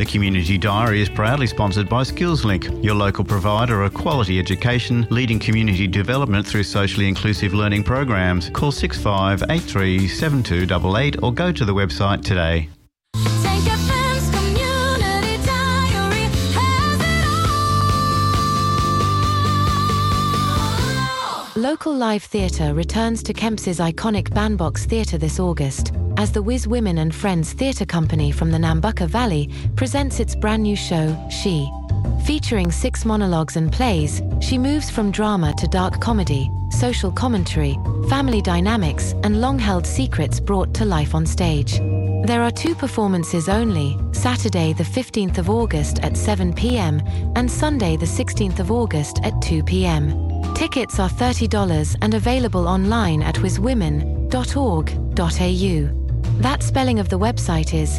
The Community Diary is proudly sponsored by SkillsLink, your local provider of quality education, leading community development through socially inclusive learning programs. Call 6583 7288 or go to the website today. Local live theatre returns to Kemps's iconic Bandbox Theatre this August, as the Whiz Women and Friends Theatre Company from the Nambucca Valley presents its brand new show, She. Featuring 6 monologues and plays, she moves from drama to dark comedy, social commentary, family dynamics, and long-held secrets brought to life on stage. There are 2 performances only, Saturday the 15th of August at 7 p.m. and Sunday the 16th of August at 2 p.m. Tickets are $30 and available online at wyzwomen.org.au. That spelling of the website is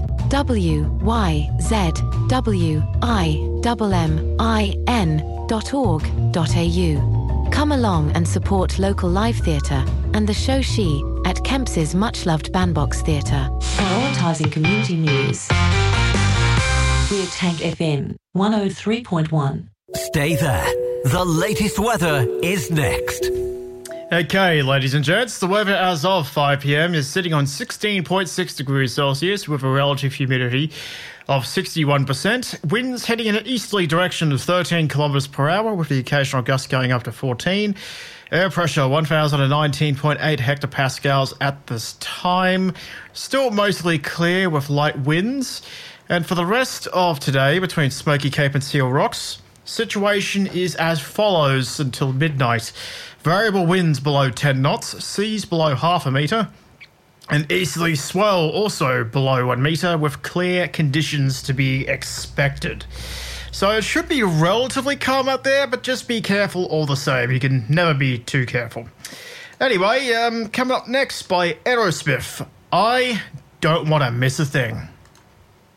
wyzwimmin.org.au. Come along and support local live theatre and the show She at Kemps's much-loved Bandbox Theatre. Prioritising community news. We're Tank FM 103.1. Stay there. The latest weather is next. Okay, ladies and gents, the weather as of 5 p.m. is sitting on 16.6 degrees Celsius with a relative humidity of 61%. Winds heading in an easterly direction of 13 kilometres per hour with the occasional gust going up to 14. Air pressure 1,019.8 hectopascals at this time. Still mostly clear with light winds. And for the rest of today, between Smoky Cape and Seal Rocks, situation is as follows until midnight. Variable winds below 10 knots, seas below half a metre, and easterly swell also below 1 metre with clear conditions to be expected. So it should be relatively calm out there, but just be careful all the same. You can never be too careful. Anyway, coming up next by Aerosmith, I Don't Want to Miss a Thing.